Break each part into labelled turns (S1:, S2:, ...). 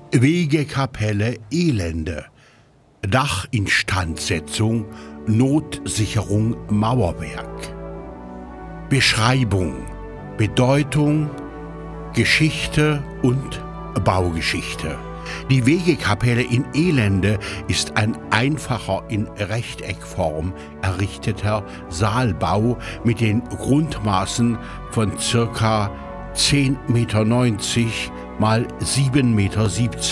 S1: Wegekapelle Elende. Dachinstandsetzung, Notsicherung Mauerwerk. Beschreibung, Bedeutung, Geschichte und Baugeschichte. Die Wegekapelle in Elende ist ein einfacher, in Rechteckform errichteter Saalbau mit den Grundmaßen von ca. 10,90 Meter mal 7,70 Meter.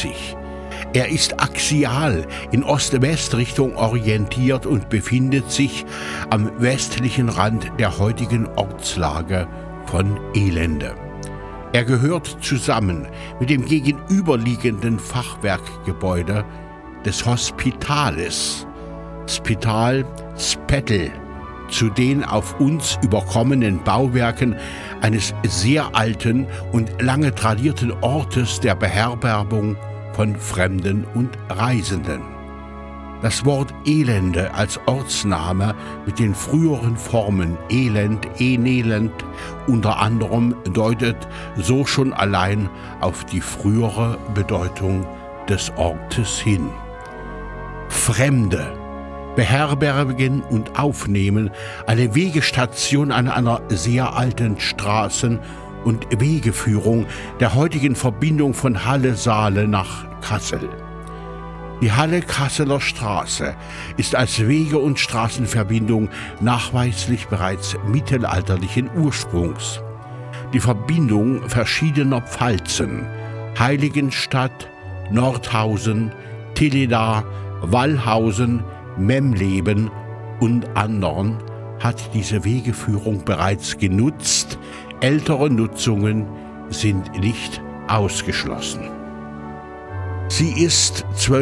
S1: Er ist axial in Ost-West-Richtung orientiert und befindet sich am westlichen Rand der heutigen Ortslage von Elende. Er gehört zusammen mit dem gegenüberliegenden Fachwerkgebäude des Hospitales, Spital Spettel, zu den auf uns überkommenen Bauwerken eines sehr alten und lange tradierten Ortes der Beherbergung von Fremden und Reisenden. Das Wort Elende als Ortsname mit den früheren Formen Elend, Enelend unter anderem deutet so schon allein auf die frühere Bedeutung des Ortes hin. Fremde beherbergen und aufnehmen, eine Wegestation an einer sehr alten Straßen- und Wegeführung der heutigen Verbindung von Halle-Saale nach Kassel. Die Halle-Kasseler Straße ist als Wege- und Straßenverbindung nachweislich bereits mittelalterlichen Ursprungs. Die Verbindung verschiedener Pfalzen, Heiligenstadt, Nordhausen, Tilleda, Wallhausen, Memleben und anderen hat diese Wegeführung bereits genutzt. Ältere Nutzungen sind nicht ausgeschlossen. Sie ist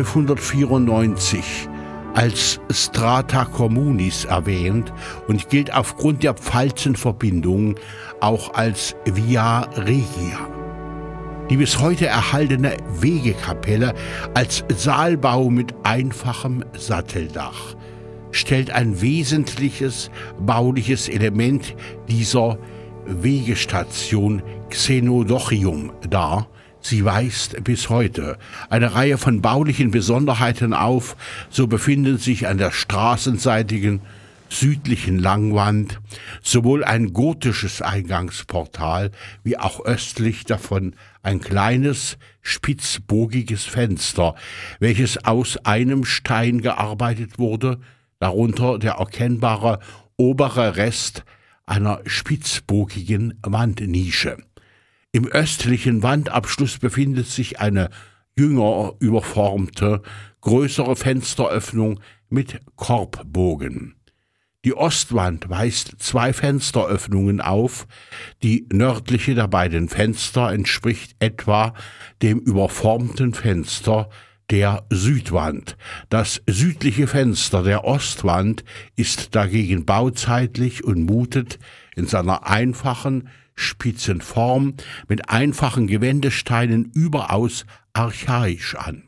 S1: 1294 als Strata Communis erwähnt und gilt aufgrund der Pfalzenverbindung auch als Via Regia. Die bis heute erhaltene Wegekapelle als Saalbau mit einfachem Satteldach stellt ein wesentliches bauliches Element dieser Wegestation Xenodochium dar. Sie weist bis heute eine Reihe von baulichen Besonderheiten auf. So befinden sich an der straßenseitigen südlichen Langwand sowohl ein gotisches Eingangsportal wie auch östlich davon ein kleines, spitzbogiges Fenster, welches aus einem Stein gearbeitet wurde, darunter der erkennbare obere Rest einer spitzbogigen Wandnische. Im östlichen Wandabschluss befindet sich eine jünger überformte, größere Fensteröffnung mit Korbbogen. Die Ostwand weist 2 Fensteröffnungen auf. Die nördliche der beiden Fenster entspricht etwa dem überformten Fenster der Südwand. Das südliche Fenster der Ostwand ist dagegen bauzeitlich und mutet in seiner einfachen, spitzen Form mit einfachen Gewändesteinen überaus archaisch an.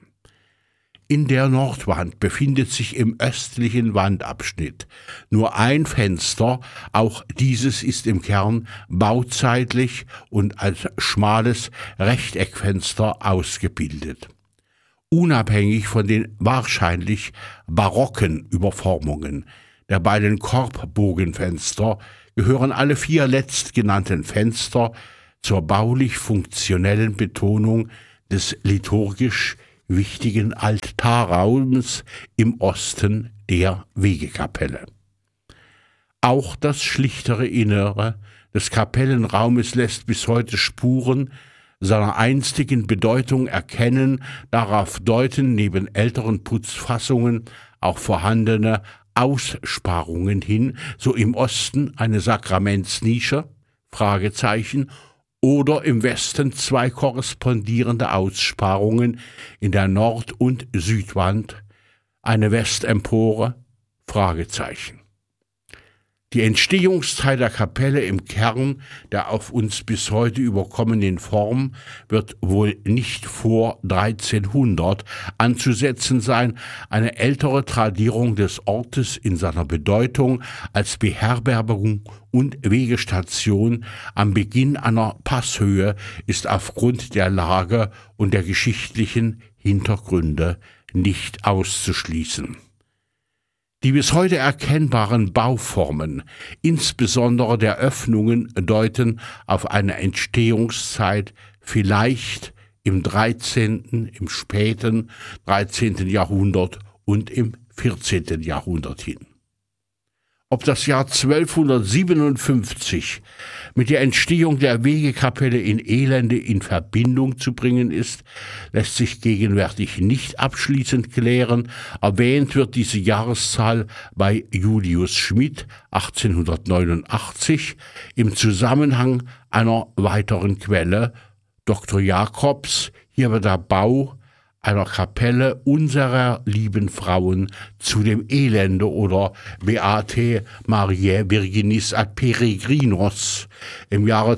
S1: In der Nordwand befindet sich im östlichen Wandabschnitt nur ein Fenster, auch dieses ist im Kern bauzeitlich und als schmales Rechteckfenster ausgebildet. Unabhängig von den wahrscheinlich barocken Überformungen der beiden Korbbogenfenster gehören alle 4 letztgenannten Fenster zur baulich-funktionellen Betonung des liturgisch wichtigen Altarraums im Osten der Wegekapelle. Auch das schlichtere Innere des Kapellenraumes lässt bis heute Spuren seiner einstigen Bedeutung erkennen. Darauf deuten neben älteren Putzfassungen auch vorhandene Aussparungen hin, so im Osten eine Sakramentsnische, Fragezeichen, oder im Westen 2 korrespondierende Aussparungen in der Nord- und Südwand, eine Westempore, Fragezeichen. Die Entstehungszeit der Kapelle im Kern der auf uns bis heute überkommenen Form wird wohl nicht vor 1300 anzusetzen sein. Eine ältere Tradierung des Ortes in seiner Bedeutung als Beherbergung und Wegestation am Beginn einer Passhöhe ist aufgrund der Lage und der geschichtlichen Hintergründe nicht auszuschließen. Die bis heute erkennbaren Bauformen, insbesondere der Öffnungen, deuten auf eine Entstehungszeit vielleicht im späten 13. Jahrhundert und im 14. Jahrhundert hin. Ob das Jahr 1257 mit der Entstehung der Wegekapelle in Elende in Verbindung zu bringen ist, lässt sich gegenwärtig nicht abschließend klären. Erwähnt wird diese Jahreszahl bei Julius Schmid 1889 im Zusammenhang einer weiteren Quelle, Dr. Jacobs. Hier wird der Bau einer Kapelle unserer lieben Frauen zu dem Elende oder Beate Mariae Virginis ad Peregrinos im Jahre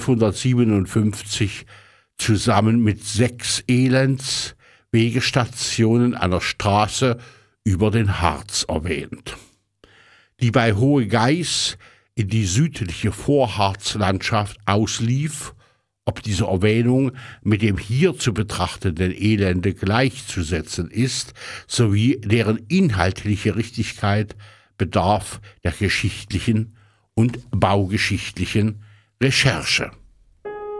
S1: 1257 zusammen mit 6 Elendswegestationen einer Straße über den Harz erwähnt, die bei Hohe Geiß in die südliche Vorharzlandschaft auslief. Ob diese Erwähnung mit dem hier zu betrachtenden Elende gleichzusetzen ist, sowie deren inhaltliche Richtigkeit bedarf der geschichtlichen und baugeschichtlichen Recherche.